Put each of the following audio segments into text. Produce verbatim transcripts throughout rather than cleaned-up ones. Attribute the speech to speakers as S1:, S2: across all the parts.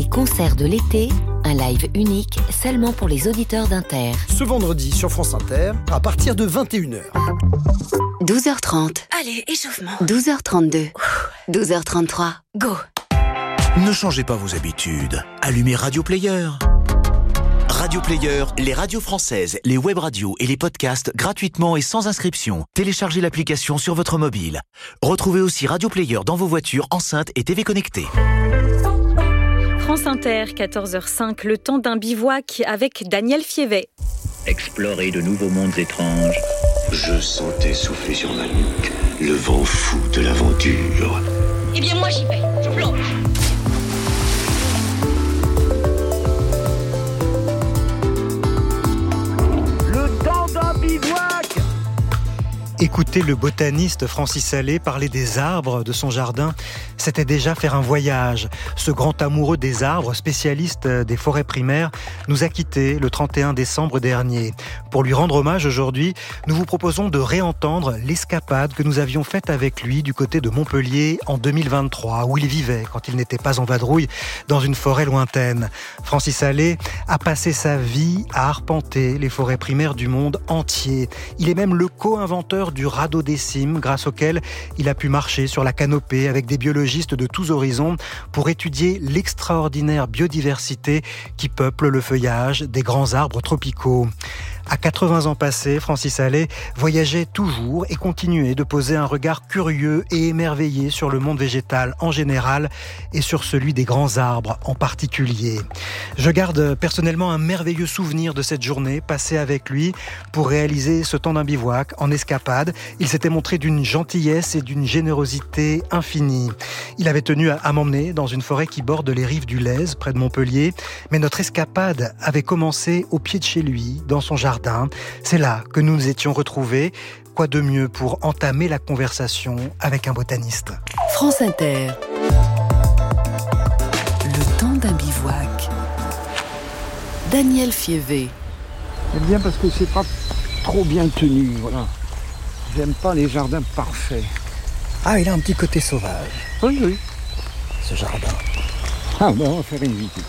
S1: Les concerts de l'été, un live unique seulement pour les auditeurs d'Inter.
S2: Ce vendredi sur France Inter, à partir de vingt et une heures.
S1: douze heures trente.
S3: Allez, échauffement.
S1: douze heures trente-deux. douze heures trente-trois. Go.
S4: Ne changez pas vos habitudes. Allumez Radio Player. Radio Player, les radios françaises, les web radios et les podcasts gratuitement et sans inscription. Téléchargez l'application sur votre mobile. Retrouvez aussi Radio Player dans vos voitures, enceintes et T V connectées.
S5: France Inter, quatorze heures cinq, le temps d'un bivouac avec Daniel Fievet.
S6: Explorer de nouveaux mondes étranges.
S7: Je sentais souffler sur ma nuque le vent fou de l'aventure.
S3: Eh bien moi j'y vais, je plonge.
S8: Écouter le botaniste Francis Allais parler des arbres de son jardin, c'était déjà faire un voyage. Ce grand amoureux des arbres, spécialiste des forêts primaires, nous a quittés le trente et un décembre dernier. Pour lui rendre hommage aujourd'hui, nous vous proposons de réentendre l'escapade que nous avions faite avec lui du côté de Montpellier en deux mille vingt-trois, où il vivait quand il n'était pas en vadrouille dans une forêt lointaine. Francis Allais a passé sa vie à arpenter les forêts primaires du monde entier. Il est même le co-inventeur du radeau des cimes, grâce auquel il a pu marcher sur la canopée avec des biologistes de tous horizons pour étudier l'extraordinaire biodiversité qui peuple le feuillage des grands arbres tropicaux. À quatre-vingts ans passés, Francis Allais voyageait toujours et continuait de poser un regard curieux et émerveillé sur le monde végétal en général et sur celui des grands arbres en particulier. Je garde personnellement un merveilleux souvenir de cette journée passée avec lui pour réaliser ce temps d'un bivouac en escapade. Il s'était montré d'une gentillesse et d'une générosité infinie. Il avait tenu à m'emmener dans une forêt qui borde les rives du Lez, près de Montpellier, mais notre escapade avait commencé au pied de chez lui, dans son jardin. C'est là que nous nous étions retrouvés. Quoi de mieux pour entamer la conversation avec un botaniste.
S1: France Inter. Le temps d'un bivouac. Daniel Fievet.
S9: C'est bien parce que c'est pas trop bien tenu, voilà. J'aime pas les jardins parfaits.
S8: Ah, il a un petit côté sauvage.
S9: Oui, oui.
S8: Ce jardin.
S9: Ah, ben on va faire une visite.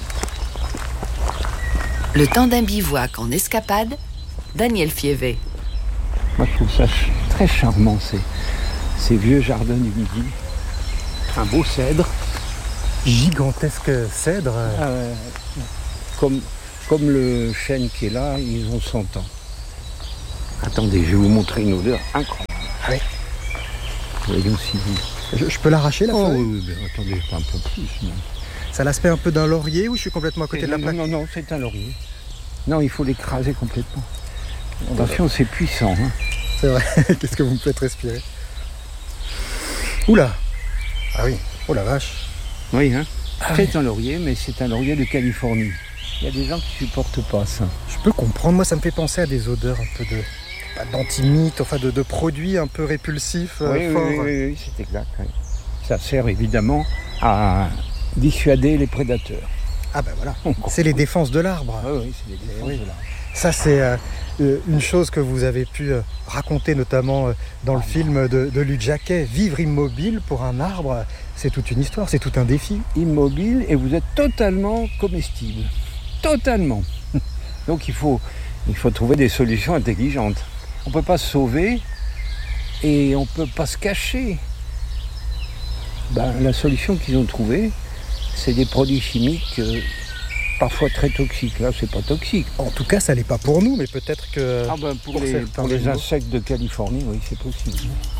S1: Le temps d'un bivouac en escapade, Daniel Fievet.
S9: Moi, je trouve ça ch- très charmant, ces, ces vieux jardins du Midi. Un beau cèdre.
S8: Gigantesque cèdre.
S9: Ah, ouais. Comme, comme le chêne qui est là, ils ont cent ans. Attendez, je vais vous montrer une odeur incroyable.
S8: Ah oui.
S9: Voyons si vous...
S8: Je, je peux l'arracher, la
S9: Oh
S8: feuille?
S9: oui, mais attendez, pas un peu plus. Non.
S8: Ça a l'aspect un peu d'un laurier ou je suis complètement à côté
S9: Et
S8: de la
S9: non,
S8: plaque?
S9: non, non, c'est un laurier. Non, il faut l'écraser complètement. Attention, c'est puissant. Hein.
S8: C'est vrai. Qu'est-ce que vous me faites respirer? Oula. Ah oui. Oh la vache.
S9: Oui, hein.
S8: Ah
S9: c'est
S8: oui.
S9: un laurier, mais c'est un laurier de Californie. Il y a des gens qui supportent pas ça.
S8: Je peux comprendre. Moi, ça me fait penser à des odeurs un peu de... pas d'antimite, enfin de, de produits un peu répulsifs,
S9: Oui,
S8: euh,
S9: oui,
S8: forts.
S9: oui, oui, oui, c'est exact. Oui. Ça sert évidemment à dissuader les prédateurs.
S8: Ah ben voilà. C'est les défenses de l'arbre.
S9: Oui, oui, c'est les défenses
S8: oui.
S9: de l'arbre.
S8: Ça, c'est euh, une chose que vous avez pu euh, raconter notamment euh, dans le film de, de Luc Jacquet. Vivre immobile pour un arbre, c'est toute une histoire, c'est tout un défi.
S9: Immobile et vous êtes totalement comestible. Totalement. Donc il faut, il faut trouver des solutions intelligentes. On ne peut pas se sauver et on ne peut pas se cacher. Ben, la solution qu'ils ont trouvée, c'est des produits chimiques euh, parfois très toxiques. Là, c'est pas toxique.
S8: En tout cas, ça l'est pas pour nous, mais peut-être que
S9: Ah ben, pour,
S8: pour
S9: les,
S8: certains
S9: pour les
S8: animaux.
S9: insectes de Californie, oui, c'est possible.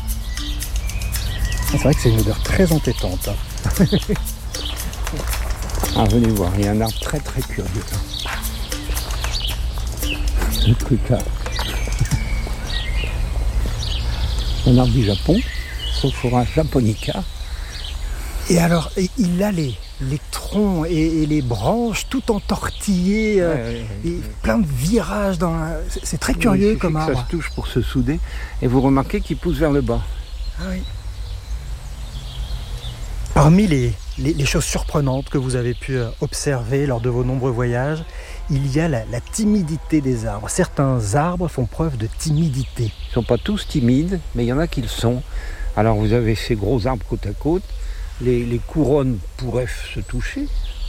S8: C'est vrai que c'est une odeur très entêtante. Hein.
S9: Ah, venez voir, il y a un arbre très très curieux. Le truc là. Un arbre du Japon, Sophora japonica.
S8: Et alors, et il a les, les troncs et, et les branches tout entortillés, euh,
S9: Ouais, ouais, ouais,
S8: et
S9: ouais.
S8: plein de virages. Dans la... c'est, c'est très curieux
S9: Il
S8: comme
S9: suffit que
S8: arbre.
S9: ça se touche pour se souder. Et vous remarquez qu'il pousse vers le bas.
S8: Ah oui. Parmi les, les, les choses surprenantes que vous avez pu observer lors de vos nombreux voyages, il y a la, la timidité des arbres. Certains arbres font preuve de timidité.
S9: Ils ne sont pas tous timides, mais il y en a qui le sont. Alors vous avez ces gros arbres côte à côte. Les, les couronnes pourraient se toucher.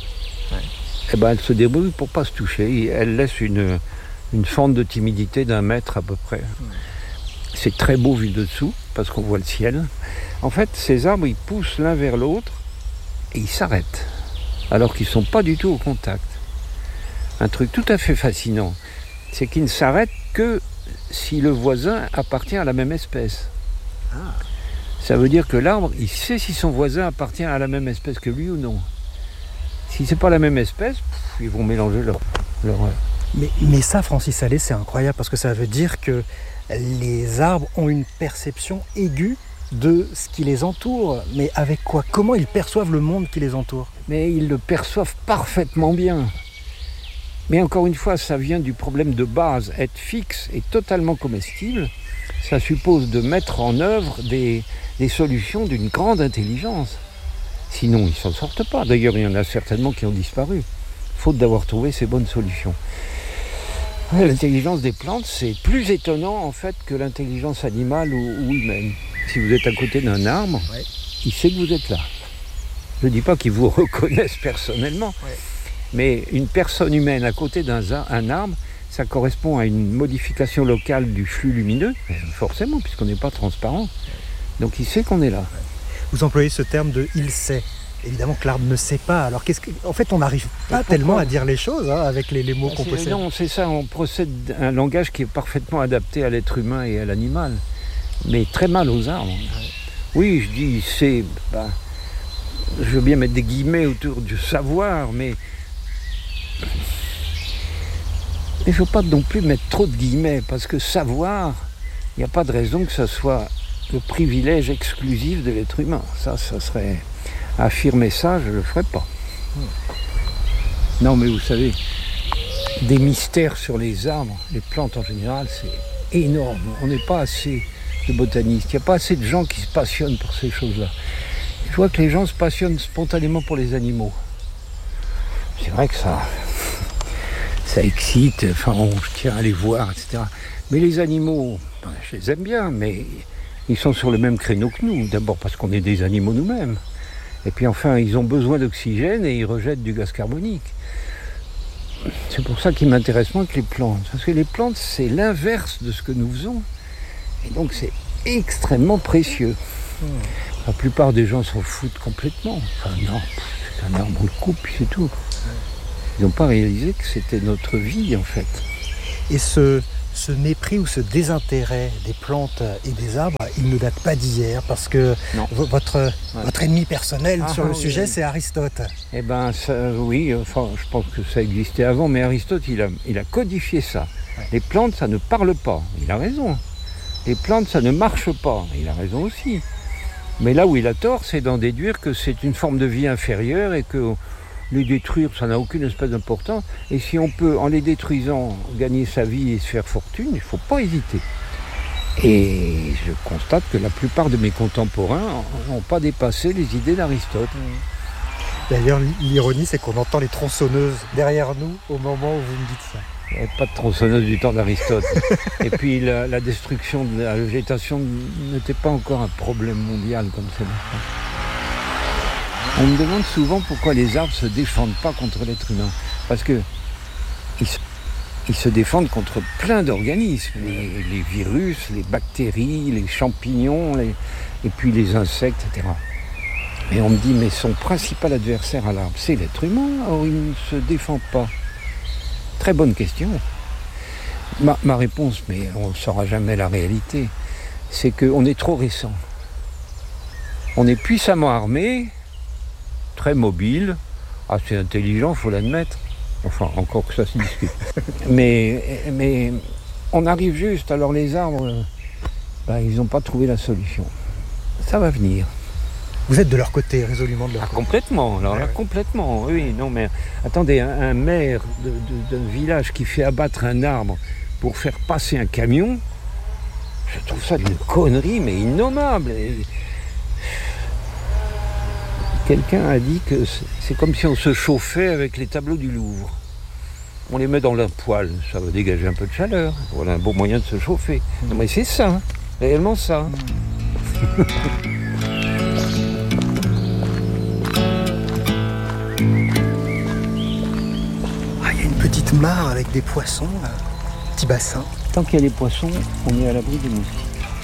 S9: ouais. eh ben, elle se débrouille pour pas se toucher. Elle laisse une, une fente de timidité d'un mètre à peu près. Ouais. C'est très beau vu de dessous, parce qu'on voit le ciel. En fait, ces arbres, ils poussent l'un vers l'autre et ils s'arrêtent, alors qu'ils ne sont pas du tout au contact. Un truc tout à fait fascinant, c'est qu'ils ne s'arrêtent que si le voisin appartient à la même espèce. Ah. Ça veut dire que l'arbre, il sait si son voisin appartient à la même espèce que lui ou non. Si c'est pas la même espèce, pff, ils vont mélanger leur... leur...
S8: Mais, mais ça, Francis Salé, c'est incroyable, parce que ça veut dire que les arbres ont une perception aiguë de ce qui les entoure. Mais avec quoi? Comment ils perçoivent le monde qui les entoure?
S9: Mais ils le perçoivent parfaitement bien. Mais encore une fois, ça vient du problème de base. Être fixe et totalement comestible, ça suppose de mettre en œuvre des, des solutions d'une grande intelligence. Sinon, ils ne s'en sortent pas. D'ailleurs, il y en a certainement qui ont disparu, faute d'avoir trouvé ces bonnes solutions. L'intelligence des plantes, c'est plus étonnant en fait que l'intelligence animale ou, ou humaine. Si vous êtes à côté d'un arbre, ouais. il sait que vous êtes là. Je ne dis pas qu'ils vous reconnaissent personnellement, ouais. mais une personne humaine à côté d'un un arbre, ça correspond à une modification locale du flux lumineux, forcément, puisqu'on n'est pas transparent. Donc il sait qu'on est là.
S8: Vous employez ce terme de « il sait ». Évidemment que l'arbre ne sait pas. Alors qu'est-ce que... En fait, on n'arrive pas tellement à dire les choses hein, avec les, les mots qu'on possède.
S9: Non, c'est ça. On procède un langage qui est parfaitement adapté à l'être humain et à l'animal, mais très mal aux arbres. Oui, je dis c'est. Ben, je veux bien mettre des guillemets autour du savoir, mais il ne faut pas non plus mettre trop de guillemets, parce que savoir, il n'y a pas de raison que ça soit le privilège exclusif de l'être humain. Ça, ça serait... Affirmer ça, je ne le ferai pas. Non, mais vous savez, des mystères sur les arbres, les plantes en général, c'est énorme. On n'est pas assez de botanistes, il n'y a pas assez de gens qui se passionnent pour ces choses-là. Je vois que les gens se passionnent spontanément pour les animaux. C'est vrai que ça, ça excite, enfin, on tient à les voir, et cetera. Mais les animaux, ben, je les aime bien, mais ils sont sur le même créneau que nous. D'abord parce qu'on est des animaux nous-mêmes. Et puis enfin, ils ont besoin d'oxygène et ils rejettent du gaz carbonique. C'est pour ça qu'ils m'intéressent moins que les plantes. Parce que les plantes, c'est l'inverse de ce que nous faisons. Et donc, c'est extrêmement précieux. La plupart des gens s'en foutent complètement. Enfin, non, c'est un arbre, on le coupe, puis c'est tout. Ils n'ont pas réalisé que c'était notre vie, en fait.
S8: Et ce... Ce mépris ou ce désintérêt des plantes et des arbres, il ne date pas d'hier, parce que v- votre, ouais. votre ennemi personnel ah, sur le oui, sujet, oui. c'est Aristote.
S9: Eh bien, oui, enfin, je pense que ça existait avant, mais Aristote, il a, il a codifié ça. Ouais. Les plantes, ça ne parle pas. Il a raison. Les plantes, ça ne marche pas. Il a raison aussi. Mais là où il a tort, c'est d'en déduire que c'est une forme de vie inférieure et que les détruire, ça n'a aucune espèce d'importance. Et si on peut, en les détruisant, gagner sa vie et se faire fortune, il ne faut pas hésiter. Et je constate que la plupart de mes contemporains n'ont pas dépassé les idées d'Aristote.
S8: D'ailleurs, l'ironie, c'est qu'on entend les tronçonneuses derrière nous au moment où vous me dites ça.
S9: Il n'y avait pas de tronçonneuse du temps d'Aristote. Et puis la, la destruction de la végétation n'était pas encore un problème mondial comme c'est maintenant. On me demande souvent pourquoi les arbres ne se défendent pas contre l'être humain. Parce que ils se, ils se défendent contre plein d'organismes. Les, les virus, les bactéries, les champignons, les, et puis les insectes, et cetera. Et on me dit, mais son principal adversaire à l'arbre, c'est l'être humain. Or, il ne se défend pas. Très bonne question. Ma, ma réponse, mais on ne saura jamais la réalité, c'est qu'on est trop récent. On est puissamment armé, très mobile, assez intelligent, il faut l'admettre. Enfin, encore que ça se discute. mais, mais on arrive juste, alors les arbres, ben, ils n'ont pas trouvé la solution. Ça va venir.
S8: Vous êtes de leur côté, résolument de leur
S9: ah,
S8: côté.
S9: Complètement, alors
S8: ouais,
S9: là,
S8: ouais.
S9: complètement, oui. Non, mais attendez, un, un maire de, de, d'un village qui fait abattre un arbre pour faire passer un camion, je trouve ça d'une connerie, mais innommable. Et... Quelqu'un a dit que c'est comme si on se chauffait avec les tableaux du Louvre. On les met dans la poêle, ça va dégager un peu de chaleur. Voilà un bon moyen de se chauffer. Non mais c'est ça, réellement ça.
S2: petite mare avec des poissons, un petit bassin.
S9: Tant qu'il y a des poissons, on est à l'abri des moustiques.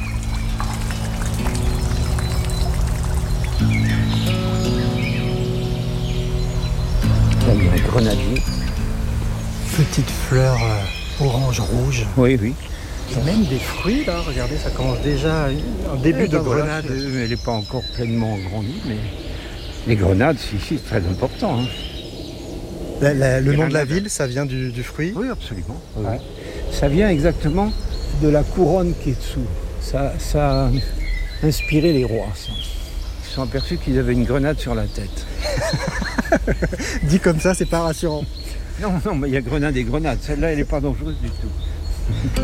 S9: Là, il y a un grenadier.
S2: Petite fleur euh, orange-rouge.
S9: Oui, oui.
S2: Et même des fruits, là, regardez, ça commence déjà un début de grenade.
S9: Voilà, elle n'est pas encore pleinement grandie, mais les grenades, si, si, c'est très important. Hein.
S2: La, la, le nom de la ville, ça vient du, du fruit ?
S9: Oui, absolument. Oui. Ouais. Ça vient exactement de la couronne qui est dessous. Ça, ça a inspiré les rois, ça. Ils se sont aperçus qu'ils avaient une grenade sur la tête.
S2: Dit comme ça, c'est pas rassurant.
S9: Non, non, mais il y a grenade et grenade. Celle-là, elle n'est pas dangereuse du tout.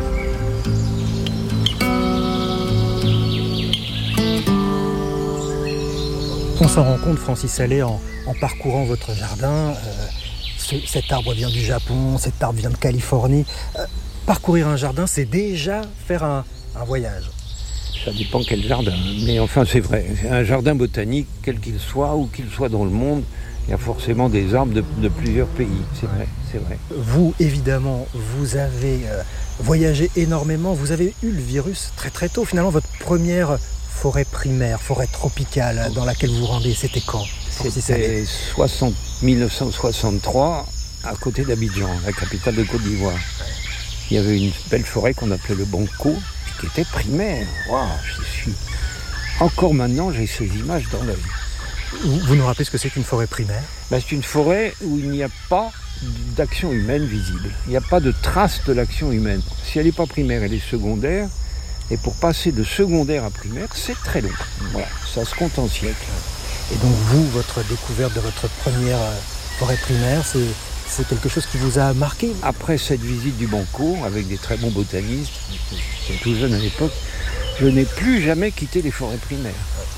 S2: On s'en rend compte, Francis Allais, en, en parcourant votre jardin. Euh, ce, cet arbre vient du Japon, cet arbre vient de Californie. Euh, parcourir un jardin, c'est déjà faire un, un voyage.
S9: Ça dépend quel jardin. Mais enfin, c'est vrai. Un jardin botanique, quel qu'il soit, ou qu'il soit dans le monde, il y a forcément des arbres de, de plusieurs pays. C'est vrai, c'est vrai.
S2: Vous, évidemment, vous avez euh, voyagé énormément. Vous avez eu le virus très très tôt. Finalement, votre première forêt primaire, forêt tropicale dans laquelle vous vous rendez, c'était quand ?
S9: C'était mille neuf cent soixante-trois, à côté d'Abidjan, la capitale de Côte d'Ivoire. Il y avait une belle forêt qu'on appelait le Banco, qui était primaire. Waouh, je suis... Encore maintenant, j'ai ces images dans l'œil.
S2: Vous, vous nous rappelez ce que c'est qu'une forêt primaire ?
S9: Ben, c'est une forêt où il n'y a pas d'action humaine visible. Il n'y a pas de trace de l'action humaine. Si elle n'est pas primaire, elle est secondaire. Et pour passer de secondaire à primaire, c'est très long. Voilà, ça se compte en siècles.
S2: Et donc vous, votre découverte de votre première forêt primaire, c'est, c'est quelque chose qui vous a marqué ?
S9: Après cette visite du Banco, avec des très bons botanistes, j'étais tout jeune à l'époque, je n'ai plus jamais quitté les forêts primaires.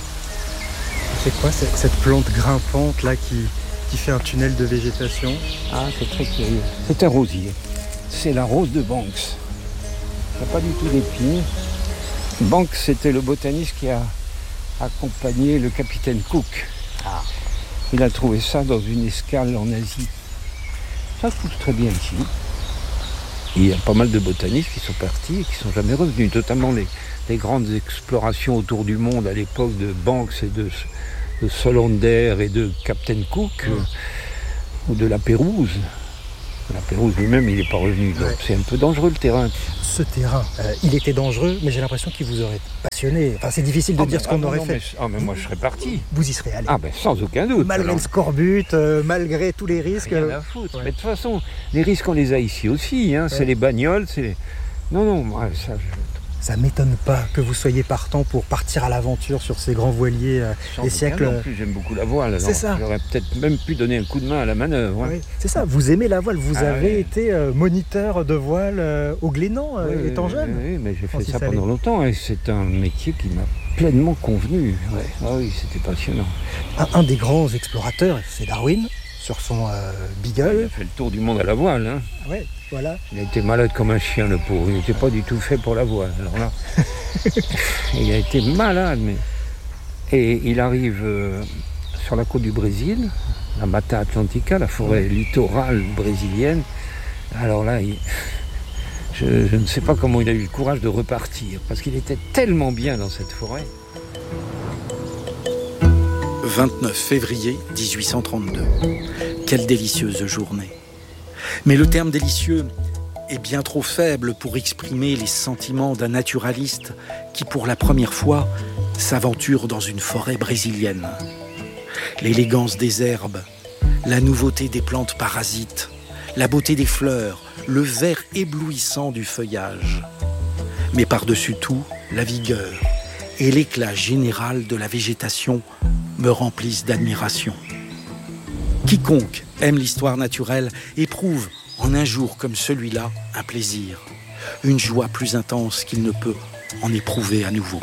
S2: C'est quoi cette, cette plante grimpante là qui, qui fait un tunnel de végétation ?
S9: Ah, c'est très curieux. C'est un rosier. C'est la rose de Banks. Il n'y a pas du tout d'épines. Banks, c'était le botaniste qui a accompagné le capitaine Cook. Ah. Il a trouvé ça dans une escale en Asie. Ça pousse très bien ici. Il y a pas mal de botanistes qui sont partis et qui ne sont jamais revenus, notamment les, les grandes explorations autour du monde à l'époque de Banks et de, de Solander et de Captain Cook, mmh. euh, ou de la Pérouse. La Pérouse lui-même, il n'est pas revenu, donc ouais. C'est un peu dangereux le terrain.
S2: Ce terrain, euh, il était dangereux, mais j'ai l'impression qu'il vous aurait passionné. Enfin, c'est difficile de oh, dire mais, ce qu'on ah, aurait
S9: non,
S2: fait.
S9: Mais, ah, mais moi, je serais parti.
S2: Vous y serez allé.
S9: Ah, ben sans aucun doute.
S2: Malgré alors. le scorbut, euh, malgré tous les risques.
S9: Rien à foutre. Ouais. Mais de toute façon, les risques, on les a ici aussi. Hein. Ouais. C'est les bagnoles, c'est les... Non, non, moi, ça... Je...
S2: Ça ne m'étonne pas que vous soyez partant pour partir à l'aventure sur ces grands voiliers euh, des siècles.
S9: En plus, j'aime beaucoup la voile.
S2: C'est ça.
S9: J'aurais peut-être même pu donner un coup de main à la manœuvre. Hein. Oui,
S2: c'est ça, vous aimez la voile. Vous ah, avez
S9: oui.
S2: été euh, moniteur de voile euh, au Glénan, euh, oui, étant jeune.
S9: Oui, mais j'ai fait ça pendant allait. longtemps et c'est un métier qui m'a pleinement convenu. Ouais. Ah oui, c'était passionnant.
S2: Un, un des grands explorateurs, c'est Darwin, sur son euh, Beagle.
S9: Il a fait le tour du monde à la voile. Hein.
S2: Ouais, voilà.
S9: Il a été malade comme un chien, le pauvre. Il n'était pas du tout fait pour la voile. Alors là, il a été malade. Mais... Et il arrive euh, sur la côte du Brésil, la Mata Atlantica, la forêt littorale brésilienne. Alors là, il... je, je ne sais pas comment il a eu le courage de repartir, parce qu'il était tellement bien dans cette forêt.
S10: vingt-neuf février dix-huit cent trente-deux. Quelle délicieuse journée. Mais le terme délicieux est bien trop faible pour exprimer les sentiments d'un naturaliste qui, pour la première fois, s'aventure dans une forêt brésilienne. L'élégance des herbes, la nouveauté des plantes parasites, la beauté des fleurs, le vert éblouissant du feuillage. Mais par-dessus tout, la vigueur et l'éclat général de la végétation me remplissent d'admiration. Quiconque aime l'histoire naturelle éprouve, en un jour comme celui-là, un plaisir, une joie plus intense qu'il ne peut en éprouver à nouveau.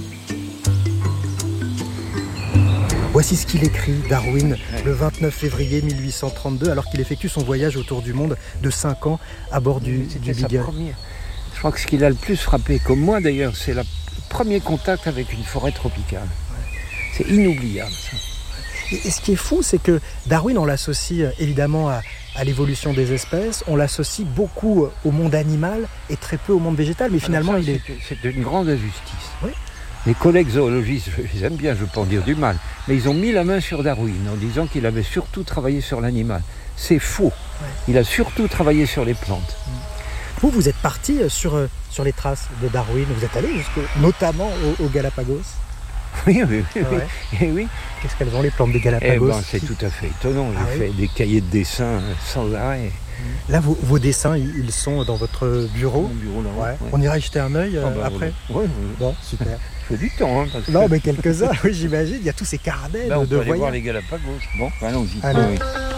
S2: Voici ce qu'il écrit, Darwin, le vingt-neuf février mille huit cent trente-deux, alors qu'il effectue son voyage autour du monde de cinq ans à bord du, du Beagle.
S9: Je crois que ce qui l'a le plus frappé, comme moi d'ailleurs, c'est le premier contact avec une forêt tropicale. C'est inoubliable, ça.
S2: Et ce qui est fou, c'est que Darwin, on l'associe évidemment à, à l'évolution des espèces, on l'associe beaucoup au monde animal et très peu au monde végétal, mais finalement
S9: Alors ça,
S2: il est...
S9: C'est, c'est une grande injustice.
S2: Oui.
S9: Les collègues zoologistes, je les aime bien, je ne veux pas en dire du mal, mais ils ont mis la main sur Darwin en disant qu'il avait surtout travaillé sur l'animal. C'est faux. Ouais. Il a surtout travaillé sur les plantes.
S2: Vous, vous êtes parti sur, sur les traces de Darwin, vous êtes allé jusque, notamment aux, aux Galapagos.
S9: Oui, oui, oui.
S2: Ouais.
S9: Et oui.
S2: Qu'est-ce qu'elles ont les plantes des Galapagos?
S9: Eh ben, c'est tout à fait étonnant. J'ai ah, fait oui. des cahiers de dessin sans arrêt.
S2: Là, vos, vos dessins, ils sont dans votre bureau.
S9: Mon bureau là.
S2: Ouais.
S9: Ouais.
S2: On ira y jeter un œil euh,
S9: ah bah,
S2: après.
S9: Oui, oui.
S2: Bon, super.
S9: Il faut du temps. Hein, parce
S2: non,
S9: que...
S2: mais quelques-uns, oui, j'imagine. Il y a tous ces carnets
S9: ben,
S2: de,
S9: on
S2: de
S9: peut aller
S2: voyages.
S9: voir les Galapagos. Bon, allons-y.
S2: Allez. Ah, oui.